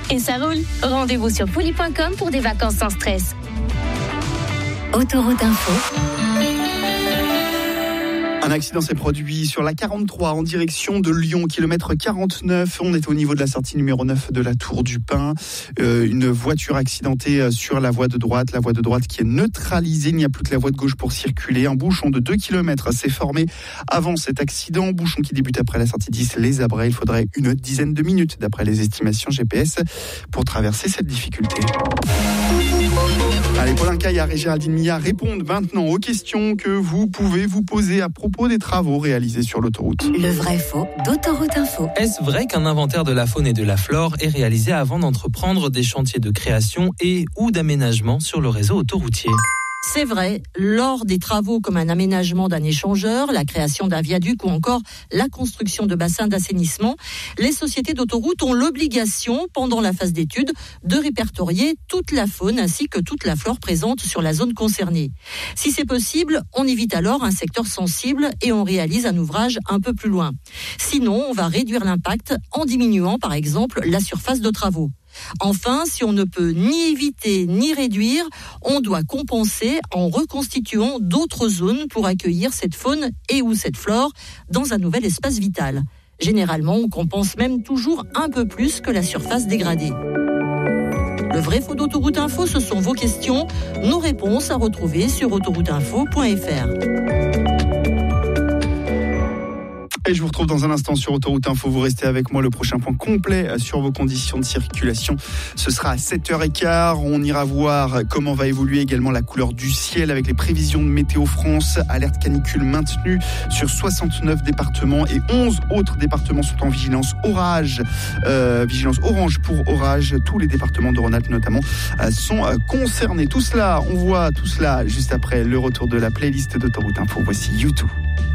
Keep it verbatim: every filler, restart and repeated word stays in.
Et ça roule. Rendez-vous sur pouli point com pour des vacances sans stress. Autoroute Info. Un accident s'est produit sur la quarante-trois en direction de Lyon, kilomètre quarante-neuf. On est au niveau de la sortie numéro neuf de la Tour du Pin. Euh, une voiture accidentée sur la voie de droite. La voie de droite qui est neutralisée. Il n'y a plus que la voie de gauche pour circuler. Un bouchon de deux kilomètres s'est formé avant cet accident. Bouchon qui débute après la sortie dix Les Abrets. Il faudrait une dizaine de minutes d'après les estimations G P S pour traverser cette difficulté. Allez, Paul Incaillard et Géraldine Millard répondent maintenant aux questions que vous pouvez vous poser à propos des travaux réalisés sur l'autoroute. Le vrai faux d'Autoroute Info. Est-ce vrai qu'un inventaire de la faune et de la flore est réalisé avant d'entreprendre des chantiers de création et ou d'aménagement sur le réseau autoroutier ? C'est vrai, lors des travaux comme un aménagement d'un échangeur, la création d'un viaduc ou encore la construction de bassins d'assainissement, les sociétés d'autoroutes ont l'obligation, pendant la phase d'étude, de répertorier toute la faune ainsi que toute la flore présente sur la zone concernée. Si c'est possible, on évite alors un secteur sensible et on réalise un ouvrage un peu plus loin. Sinon, on va réduire l'impact en diminuant par exemple la surface de travaux. Enfin, si on ne peut ni éviter ni réduire, on doit compenser en reconstituant d'autres zones pour accueillir cette faune et ou cette flore dans un nouvel espace vital. Généralement, on compense même toujours un peu plus que la surface dégradée. Le vrai faux d'Autoroute Info, ce sont vos questions, nos réponses à retrouver sur autoroute info point f r. Et je vous retrouve dans un instant sur Autoroute Info. Vous restez avec moi. Le prochain point complet sur vos conditions de circulation, ce sera à sept heures quinze. On ira voir comment va évoluer également la couleur du ciel avec les prévisions de Météo France. Alerte canicule maintenue sur soixante-neuf départements et onze autres départements sont en vigilance orage. Euh, vigilance orange pour orage. Tous les départements de Rhône-Alpes notamment euh, sont euh, concernés. Tout cela, on voit tout cela juste après le retour de la playlist d'Autoroute Info. Voici U deux.